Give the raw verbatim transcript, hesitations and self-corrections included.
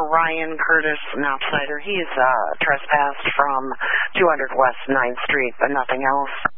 Ryan Curtis, an outsider. He's uh, trespassed from two hundred West ninth Street, but nothing else.